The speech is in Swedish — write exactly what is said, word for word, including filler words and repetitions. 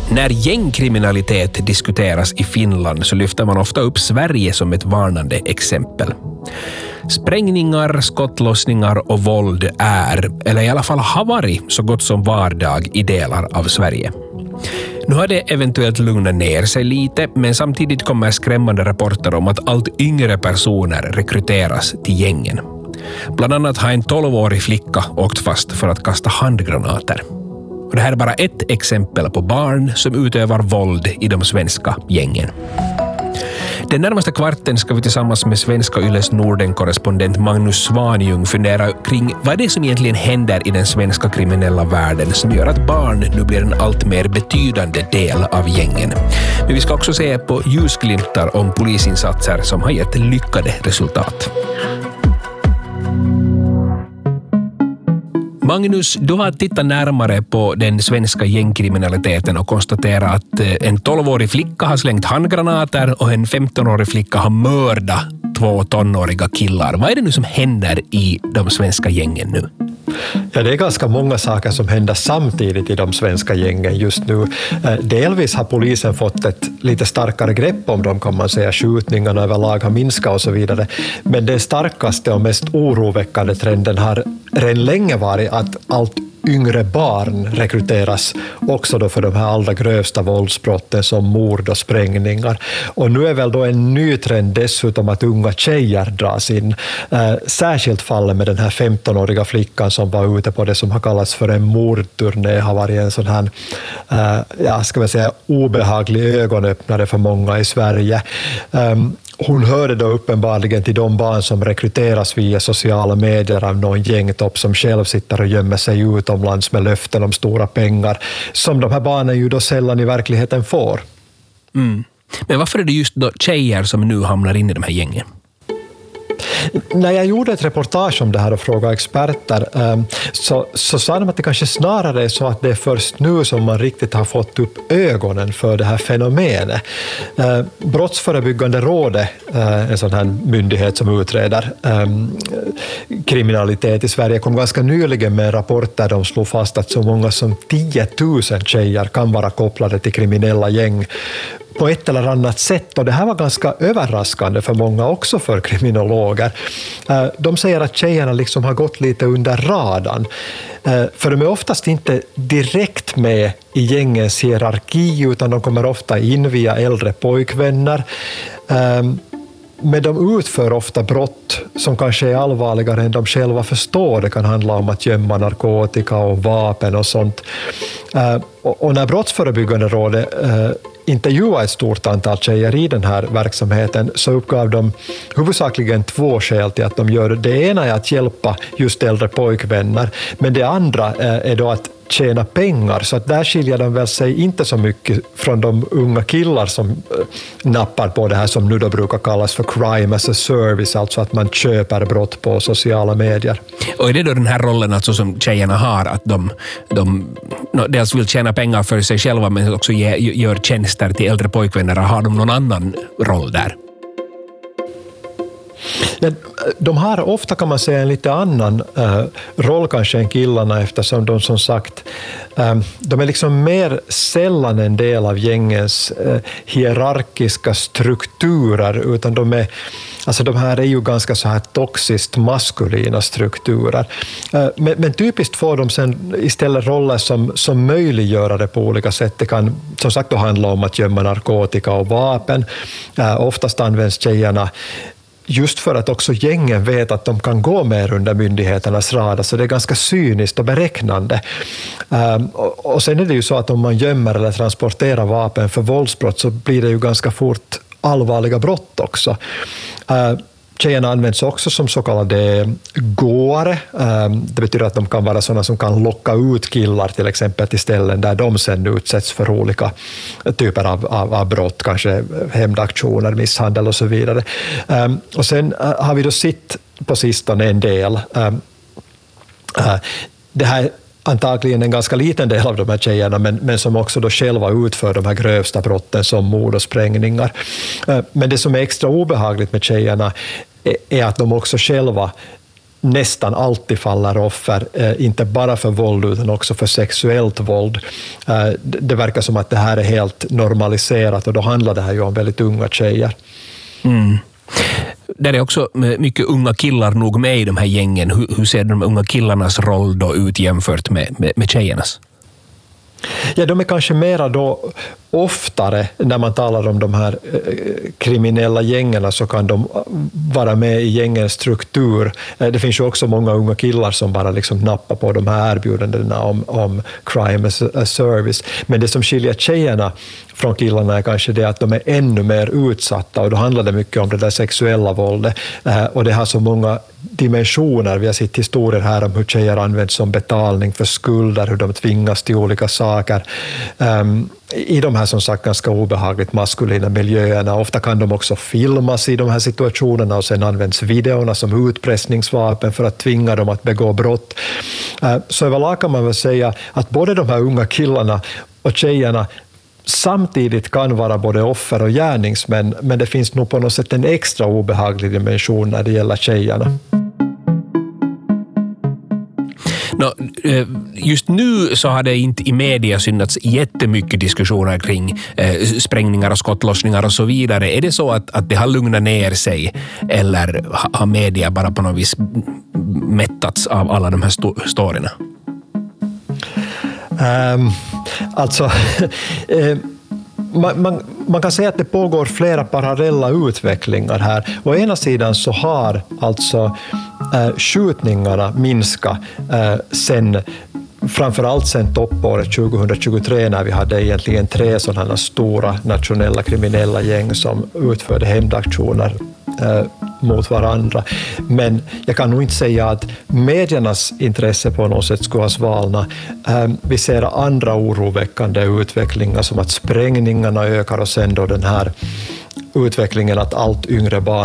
När gängkriminalitet diskuteras i Finland så lyfter man ofta upp Sverige som ett varnande exempel. Sprängningar, skottlossningar och våld är, eller i alla fall har varit, så gott som vardag i delar av Sverige. Nu har det eventuellt lugnat ner sig lite, men samtidigt kommer skrämmande rapporter om att allt yngre personer rekryteras till gängen. Bland annat har en tolvårig flicka åkt fast för att kasta handgranater. Och det här är bara ett exempel på barn som utövar våld i de svenska gängen. Den närmaste kvarten ska vi tillsammans med Svenska Yles Norden-korrespondent Magnus Svanjung fundera kring vad det är som egentligen händer i den svenska kriminella världen som gör att barn nu blir en allt mer betydande del av gängen. Men vi ska också se på ljusglimtar om polisinsatser som har gett lyckade resultat. Magnus, du har tittat närmare på den svenska gängkriminaliteten och konstaterat att en tolvårig flicka har slängt handgranater och en femtonårig flicka har mördat två tonåriga killar. Vad är det nu som händer i de svenska gängen nu? Ja, det är ganska många saker som händer samtidigt i de svenska gängen just nu. Delvis har polisen fått ett lite starkare grepp om dem, kan man säga. Skjutningarna överlag har minskat och så vidare. Men den starkaste och mest oroväckande trenden har redan länge varit att allt yngre barn rekryteras också då för de här allra grövsta våldsbrotten som mord och sprängningar. Och nu är väl då en ny trend dessutom att unga tjejer dras in. Eh, särskilt fallet med den här femtonåriga flickan som var ute på det som har kallats för en mordturné har varit en sån här eh, ja, ska man säga, obehaglig ögonöppnare för många i Sverige. Um, Hon hörde då uppenbarligen till de barn som rekryteras via sociala medier av någon gängtopp som själv sitter och gömmer sig utomlands med löften om stora pengar, som de här barnen ju då sällan i verkligheten får. Mm. Men varför är det just då tjejer som nu hamnar in i de här gängen? När jag gjorde ett reportage om det här och frågade experter så, så sa de att det kanske snarare är så att det är först nu som man riktigt har fått upp ögonen för det här fenomenet. Brottsförebyggande rådet, en sån här myndighet som utreder kriminalitet i Sverige, kom ganska nyligen med en rapport där de slog fast att så många som tio tusen tjejer kan vara kopplade till kriminella gäng på ett eller annat sätt, och det här var ganska överraskande för många, också för kriminologer. De säger att tjejerna liksom har gått lite under radarn, för de är oftast inte direkt med i gängens hierarki, utan de kommer ofta in via äldre pojkvänner. Men de utför ofta brott som kanske är allvarligare än de själva förstår. Det kan handla om att gömma narkotika och vapen och sånt. Och när Brottsförebyggande rådet intervjuade ett stort antal tjejer i den här verksamheten så uppgav de huvudsakligen två skäl till att de gör det. Det ena är att hjälpa just äldre pojkvänner, men det andra är då att tjäna pengar, så att där skiljer de väl sig inte så mycket från de unga killar som nappar på det här som nu då brukar kallas för crime as a service, alltså att man köper brott på sociala medier. Och är det då den här rollen alltså som tjejerna har, att de, de no, dels vill tjäna pengar för sig själva men också ge, gör tjänster till äldre pojkvänner? Har de någon annan roll där? De har ofta, kan man säga, en lite annan äh, roll kanske än killarna, eftersom de som sagt äh, de är liksom mer sällan en del av gängens äh, hierarkiska strukturer, utan de är, alltså de här är ju ganska så här toxiskt maskulina strukturer. Äh, men, men typiskt får de sen istället roller som, som möjliggör det på olika sätt. Det kan som sagt då handla om att gömma narkotika och vapen. Äh, oftast används tjejerna just för att också gängen vet att de kan gå med under myndigheternas radar, så det är ganska cyniskt och beräknande. Um, och, och sen är det ju så att om man gömmer eller transporterar vapen för våldsbrott så blir det ju ganska fort allvarliga brott också. Uh, Tjejerna används också som så kallade gåare. Det betyder att de kan vara sådana som kan locka ut killar till exempel till ställen där de sen utsätts för olika typer av, av, av brott, kanske hämndaktioner, misshandel och så vidare. Och sen har vi då sett på sistone en del. Det här antagligen en ganska liten del av de här tjejerna, men, men som också då själva utför de här grövsta brotten som mord och sprängningar. Men det som är extra obehagligt med tjejerna är, är att de också själva nästan alltid faller offer, eh, inte bara för våld utan också för sexuellt våld. Eh, det verkar som att det här är helt normaliserat och då handlar det här ju om väldigt unga tjejer. Mm. Där är också mycket unga killar nog med i de här gängen. Hur, hur ser de unga killarnas roll då ut jämfört med, med, med tjejernas? Ja, de är kanske mera då oftare när man talar om de här kriminella gängerna så kan de vara med i gängens struktur. Det finns ju också många unga killar som bara liksom nappar på de här erbjudandena om, om crime as a service. Men det som skiljer tjejerna från killarna är kanske det att de är ännu mer utsatta och då handlar det mycket om det där sexuella våldet. Och det har så många dimensioner. Vi har sett historier här om hur tjejer används som betalning för skulder, hur de tvingas till olika saker. Um, i de här som sagt ganska obehagligt maskulina miljöerna. Ofta kan de också filmas i de här situationerna och sen används videorna som utpressningsvapen för att tvinga dem att begå brott. Uh, så överlag kan man väl säga att både de här unga killarna och tjejerna samtidigt kan vara både offer och gärningsmän, men det finns nog på något sätt en extra obehaglig dimension när det gäller tjejerna. No, just nu så har det inte i media synnats jättemycket diskussioner kring eh, sprängningar och skottlossningar och så vidare. Är det så att, att det har lugnat ner sig eller har media bara på något vis mättats av alla de här sto- storyna? Um, alltså... eh, Man, man, man kan säga att det pågår flera parallella utvecklingar här. Å ena sidan så har alltså eh, skjutningarna minskat eh, sen, framförallt sen toppåret tjugohundratjugotre när vi hade egentligen tre sådana stora nationella kriminella gäng som utförde hämndaktioner eh, mot varandra. Men jag kan nog inte säga att mediernas intresse på något sätt skulle ha svalnat. Vi ser andra oroväckande utvecklingar som att sprängningarna ökar och sen då den här utvecklingen att allt yngre barn